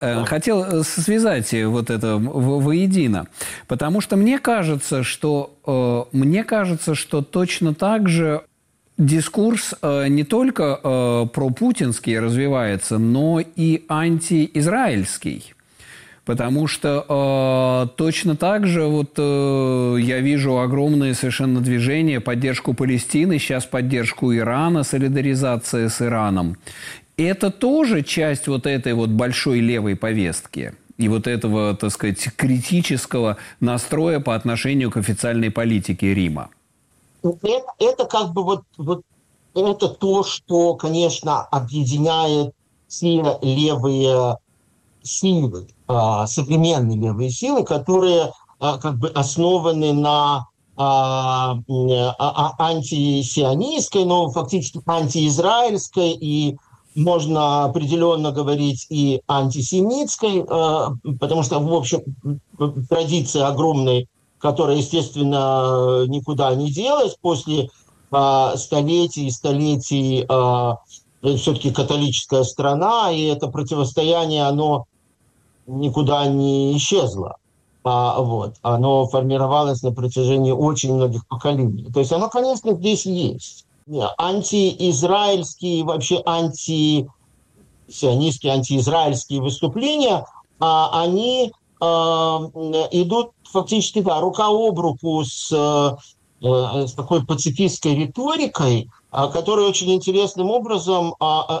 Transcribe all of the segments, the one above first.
Хотел связать вот это воедино, потому что мне кажется, что точно так же дискурс не только пропутинский развивается, но и антиизраильский. Потому что точно так же я вижу огромное совершенно движение, поддержку Палестины, сейчас поддержку Ирана, солидаризация с Ираном. Это тоже часть вот этой вот большой левой повестки и вот этого, так сказать, критического настроя по отношению к официальной политике Рима. Это как бы это то, что, конечно, объединяет все левые силы, современные левые силы, которые как бы основаны на антисионистской, но фактически антиизраильской и можно определенно говорить и антисемитской, потому что, в общем, традиция огромная, которая, естественно, никуда не делась после столетий и столетий, все-таки католическая страна, и это противостояние, оно никуда не исчезло. Оно формировалось на протяжении очень многих поколений. То есть оно, конечно, здесь есть. Антиизраильские, вообще антисионистские, антиизраильские выступления, они идут фактически, рука об руку с такой пацифистской риторикой, которая очень интересным образом,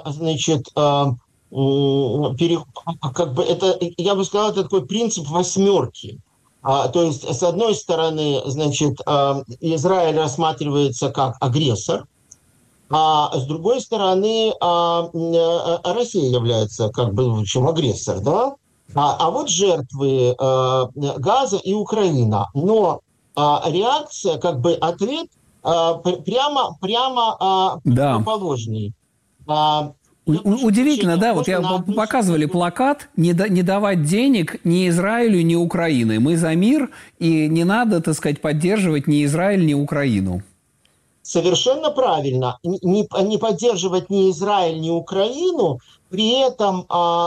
это, я бы сказал, это такой принцип восьмерки. То есть, с одной стороны, Израиль рассматривается как агрессор, а с другой стороны, Россия является в общем, агрессор, да? А вот жертвы Газа и Украина. Но реакция, ответ прямо противоположный. Удивительно, да, вот показывали плакат «Не давать денег ни Израилю, ни Украине. Мы за мир, и не надо, так сказать, поддерживать ни Израиль, ни Украину». Совершенно правильно. Не поддерживать ни Израиль, ни Украину, при этом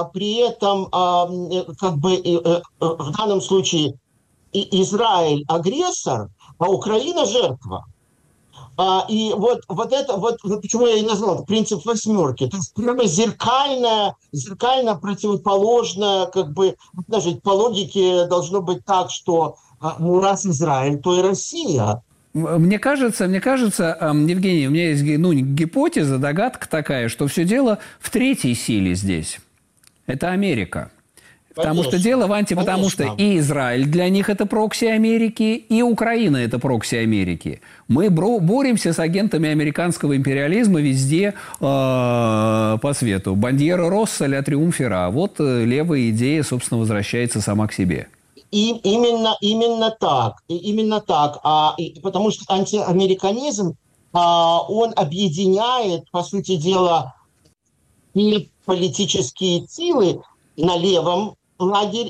в данном случае Израиль агрессор, а Украина жертва. И вот почему я и назвал принцип восьмерки. То есть прямо зеркально противоположное, даже по логике должно быть так, что раз Израиль, то и Россия. Мне кажется, Евгений, у меня есть гипотеза, догадка такая, что все дело в третьей силе здесь. Это Америка. Потому что дело в потому что и Израиль для них это прокси Америки, и Украина это прокси Америки. Мы боремся с агентами американского империализма везде по свету. Бандьера Росса ля триумфера. Вот левая идея, собственно, возвращается сама к себе. И именно так. Потому что антиамериканизм, он объединяет, по сути дела, и политические силы на левом лагере,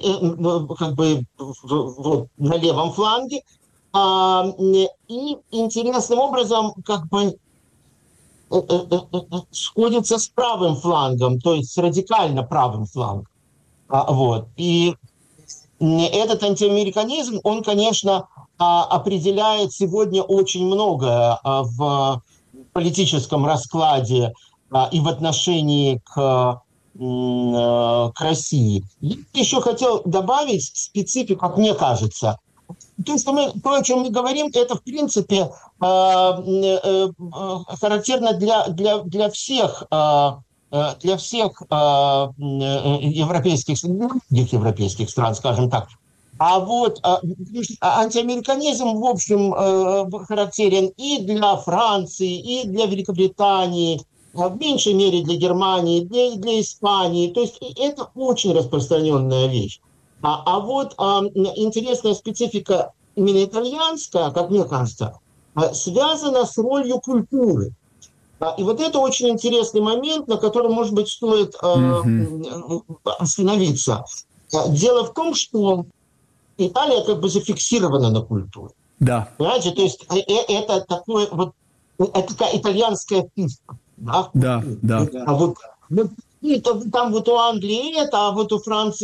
на левом фланге, и интересным образом сходится с правым флангом, то есть с радикально правым флангом. И этот антиамериканизм, он, конечно, определяет сегодня очень многое в политическом раскладе и в отношении к России. Я еще хотел добавить специфику, как мне кажется. То, о чем мы говорим, это, в принципе, характерно для всех европейских стран, скажем так. А вот антиамериканизм, в общем, характерен и для Франции, и для Великобритании, в меньшей мере для Германии, для Испании. То есть это очень распространенная вещь. А вот интересная специфика именно итальянская, как мне кажется, связана с ролью культуры. И вот это очень интересный момент, на котором, может быть, стоит остановиться. Дело в том, что Италия зафиксирована на культуре. Да. Понимаете, то есть это такая итальянская пицца. Да. А вот там вот у Англии это, а вот у Франции